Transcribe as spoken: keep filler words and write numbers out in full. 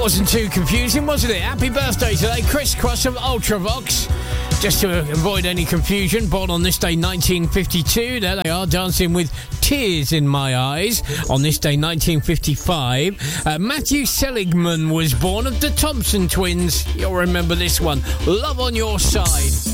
Wasn't too confusing, wasn't it? Happy birthday today, Chris Cross of Ultravox. Just to avoid any confusion, born on this day nineteen fifty-two. There they are, dancing with tears in my eyes. On this day nineteen fifty-five, uh, Matthew Seligman was born of the Thompson twins. You'll remember this one, Love on Your Side.